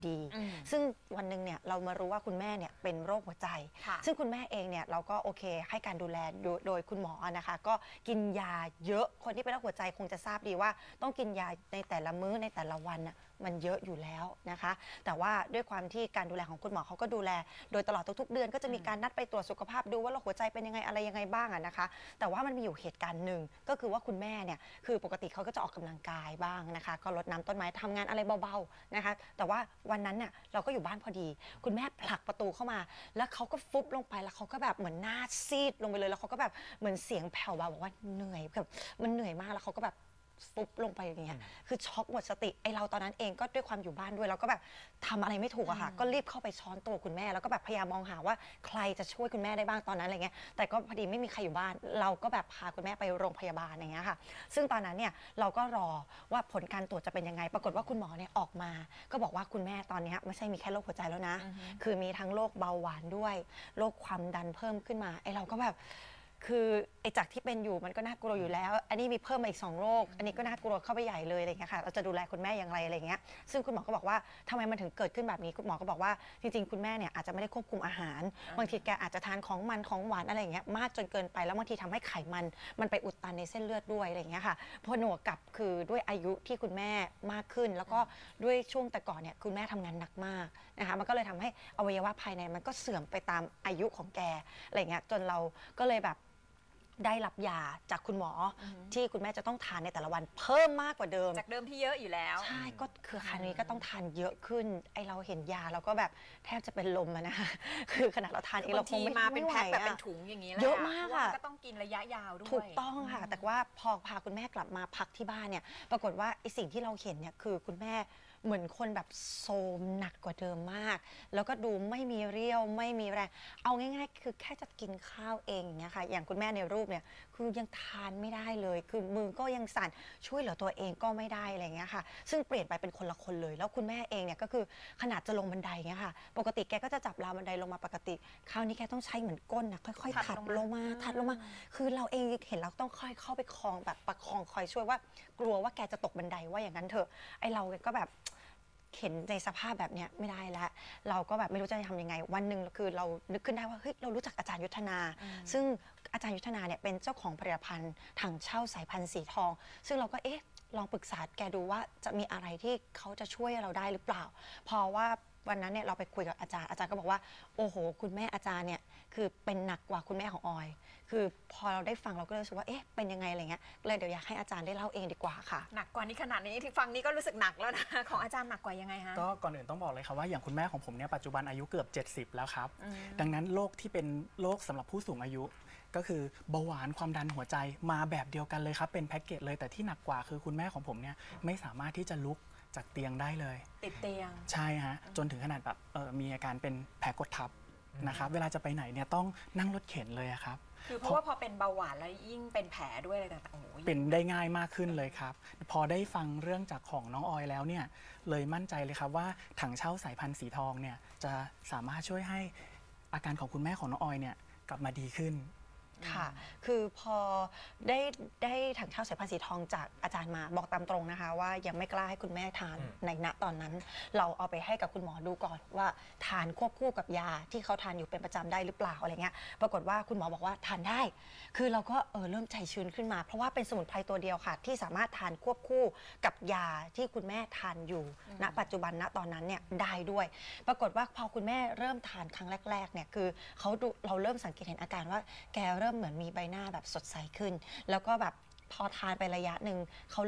ดีซึ่งวันหนึ่งเนี่ยเรามารู้ว่าคุณแม่เนี่ยเป็นโรคหัวใจซึ่งคุณแม่เองเนี่ยเราก็โอเคให้การดูแลโดยคุณหมอนะคะก็กินยาเยอะคนที่เป็นโรคหัวใจคงจะทราบดีว่าต้องกินยาในแต่ละมื้อในแต่ละวันมันเยอะอยู่แล้วนะคะแต่ว่าด้วยความที่การดูแลของคุณหมอเขาก็ดูแลโดยตลอดทุกๆเดือนก็จะมีการนัดไปตรวจสุขภาพดูว่าโรคหัวใจเป็นยังไงอะไรยังไงบ้างนะคะแต่ว่ามันมีอยู่เหตุการณ์หนึ่งก็คือว่าคุณแม่เนี่ยคือปกติเขาก็จะออกกำลังกายบ้างนะคะก็รดน้ำต้นไม้ทำงานอะไรเบาๆนะคะแต่ว่าวันนั้นเนี่ยเราก็อยู่บ้านพอดีคุณแม่ผลักประตูเข้ามาแล้วเขาก็ฟุบลงไปแล้วเขาก็แบบเหมือนหน้าซีดลงไปเลยแล้วเขาก็แบบเหมือนเสียงแผ่วเบาบอกว่าเหนื่อยแบบมันเหนื่อยมากแล้วเขาก็แบบฟุบลงไปอย่างเงี้ยคือช็อกหมดสติไอเราตอนนั้นเองก็ด้วยความอยู่บ้านด้วยเราก็แบบทำอะไรไม่ถูกอะค่ะก็รีบเข้าไปช้อนตัวคุณแม่แล้วก็แบบพยายามมองหาว่าใครจะช่วยคุณแม่ได้บ้างตอนนั้นอะไรเงี้ยแต่ก็พอดีไม่มีใครอยู่บ้านเราก็แบบพาคุณแม่ไปโรงพยาบาลอย่างเงี้ยค่ะซึ่งตอนนั้นเนี่ยเราก็รอว่าผลการตรวจจะเป็นยังไงปรากฏว่าคุณหมอเนี่ยออกมาก็บอกว่าคุณแม่ตอนนี้ไม่ใช่มีแค่โรคหัวใจแล้วนะคือมีทั้งโรคเบาหวานด้วยโรคความดันเพิ่มขึ้นมาไอเราก็แบบคือไอ้จากที่เป็นอยู่มันก็น่ากลัวอยู่แล้วอันนี้มีเพิ่มมาอีก2โรคอันนี้ก็น่ากลัวเข้าไปใหญ่เลยอะไรเงี้ยค่ะเราจะดูแลคุณแม่อย่างไรอะไรเงี้ยซึ่งคุณหมอก็บอกว่าทำไมมันถึงเกิดขึ้นแบบนี้คุณหมอก็บอกว่าจริงๆคุณแม่เนี่ยอาจจะไม่ได้ควบคุมอาหารบางทีแกอาจจะทานของมันของหวานอะไรเงี้ยมากจนเกินไปแล้วบางทีทำให้ไขมันไปอุดตันในเส้นเลือดด้วยอะไรเงี้ยค่ะพอหนวกกับคือด้วยอายุที่คุณแม่มากขึ้นแล้วก็ด้วยช่วงแต่ก่อนเนี่ยคุณแม่ทำงานหนักมากนะคะมันก็เลยทำให้อวัยวะภายในมันก็เสื่อมไปตามอายุของแกอะไรเงี้ยจนเราก็เลยแบบได้รับยาจากคุณหมอที่คุณแม่จะต้องทานในแต่ละวันเพิ่มมากกว่าเดิมจากเดิมที่เยอะอยู่แล้วใช่ก็คือคราวนี้ก็ต้องทานเยอะขึ้นไอเราเห็นยาเราก็แบบแทบจะเป็นลมนะคะคือขนาดเราทานเองเราคงไม่มาเป็นแพ็คแบบเป็นถุงอย่างนี้แล้วเยอะมากค่ะก็ต้องกินระยะยาวด้วยถูกต้องค่ะแต่ว่าพอพาคุณแม่กลับมาพักที่บ้านเนี่ยปรากฏว่าไอสิ่งที่เราเห็นเนี่ยคือคุณแม่เหมือนคนแบบโทรมหนักกว่าเดิมมากแล้วก็ดูไม่มีเรี่ยวไม่มีแรงเอาง่ายๆคือแค่จะกินข้าวเองอย่างเงี้ยค่ะอย่างคุณแม่ในรูปเนี่ยคือยังทานไม่ได้เลยคือมือก็ยังสั่นช่วยเหลือตัวเองก็ไม่ได้อะไรเงี้ยค่ะซึ่งเปลี่ยนไปเป็นคนละคนเลยแล้วคุณแม่เองเนี่ยก็คือขนาดจะลงบันไดเงี้ยค่ะปกติแกก็จะจับราวบันไดลงมาปกติคราวนี้แกต้องใช้เหมือนก้นนะค่อยๆถัดลงมาคือเราเองเห็นเราต้องค่อยเข้าไปคลองแบบประคองคอยช่วยว่ากลัวว่าแกจะตกบันไดว่าอย่างนั้นเถอะไอเราก็แบบเห็นในสภาพแบบเนี้ยไม่ได้แล้วเราก็แบบไม่รู้จะทำยังไงวันหนึ่งคือเรานึกขึ้นได้ว่าเฮ้ยเรารู้จักอาจารย์ยุทธนาซึ่งอาจารย์ยุทธนาเนี่ยเป็นเจ้าของผลิตภัณฑ์ถังเช่าสายพันธุ์สีทองซึ่งเราก็ลองปรึกษาแกดูว่าจะมีอะไรที่เขาจะช่วยเราได้หรือเปล่าเพราะว่าวันนั้นเนี่ยเราไปคุยกับอาจารย์ก็บอกว่าโอ้โหคุณแม่อาจารย์เนี่ยคือเป็นหนักกว่าคุณแม่ของออยคือพอเราได้ฟังเราก็รู้สึกว่าเป็นยังไงอะไรเงี้ยเลยเดี๋ยวอยากให้อาจารย์ได้เล่าเองดีกว่าค่ะหนักกว่านี้ขนาดนี้ที่ฟังนี้ก็รู้สึกหนักแล้วนะของอาจารย์หนักกว่ายังไงคะก็ก่อนอื่นต้องบอกเลยครับว่าอย่างคุณแม่ของผมเนี่ยปัจจุบันอายุเกือบ70แล้วครับดังนั้นโรคที่เป็นโรคสำหรับผู้สูงอายุก็คือเบาหวานความดันหัวใจมาแบบเดียวกันเลยครับเป็นแพ็กเกจเลยแต่ที่หนักกว่าคือคุณแม่ของผมเนี่ยไม่สามารถที่จะลุกจากเตียงได้เลยติดเตียงใช่ฮะจนถึงขนาดแบบมีอาการเป็นแผลกดทับนะครับเวลาจะไปไหนเนี่ยต้องนั่งรถเข็นเลยครับคือเพราะว่าพอเป็นเบาหวานแล้วยิ่งเป็นแผลด้วยอะไรต่างๆโอ้โหเป็นได้ง่ายมากขึ้นเลยครับพอได้ฟังเรื่องจากของน้องออยแล้วเนี่ยเลยมั่นใจเลยครับว่าถังเช่าสายพันธุ์สีทองเนี่ยจะสามารถช่วยให้อาการของคุณแม่ของน้องออยเนี่ยกลับมาดีขึ้นค่ะคือพอได้ถังเช่าสายพันธุ์สีทองจากอาจารย์มาบอกตามตรงนะคะว่ายังไม่กล้าให้คุณแม่ทานในณตอนนั้นเราเอาไปให้กับคุณหมอดูก่อนว่าทานควบคู่กับยาที่เขาทานอยู่เป็นประจำได้หรือเปล่าอะไรเงี้ยปรากฏว่าคุณหมอบอกว่าทานได้คือเราก็เริ่มใจชื้นขึ้นมาเพราะว่าเป็นสมุนไพรตัวเดียวค่ะที่สามารถทานควบคู่กับยาที่คุณแม่ทานอยู่ณปัจจุบันณตอนนั้นเนี่ยได้ด้วยปรากฏว่าพอคุณแม่เริ่มทานครั้งแรกๆเนี่ยคือเราเริ่มสังเกตเห็นอาการว่าแกเริ่มเหมือนมีใบหน้าแบบสดใสขึ้นแล้วก็แบบพอทานไประยะหนึ่งเขา